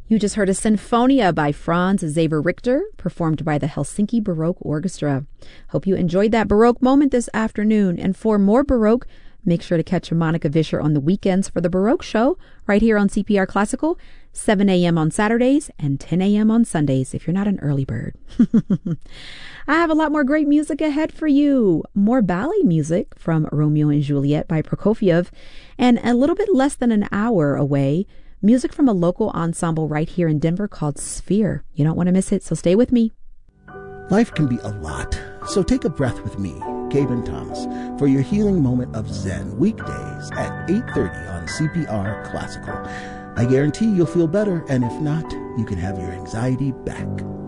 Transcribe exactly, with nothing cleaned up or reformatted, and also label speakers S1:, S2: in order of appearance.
S1: You just heard a Sinfonia by Franz Xaver Richter, performed by the Helsinki Baroque Orchestra. Hope you enjoyed that Baroque moment this afternoon. And for more Baroque, make sure to catch Monica Vischer on the weekends for the Baroque Show, right here on C P R Classical, seven a.m. on Saturdays and ten a.m. on Sundays, if you're not an early bird. I have a lot more great music ahead for you. More ballet music from Romeo and Juliet by Prokofiev, and a little bit less than an hour away, music from a local ensemble right here in Denver called Sphere. You don't want to miss it, so stay with me.
S2: Life can be a lot, so take a breath with me, Gaben Thomas, for your healing moment of Zen, weekdays at eight thirty on C P R Classical. I guarantee you'll feel better, and if not, you can have your anxiety back.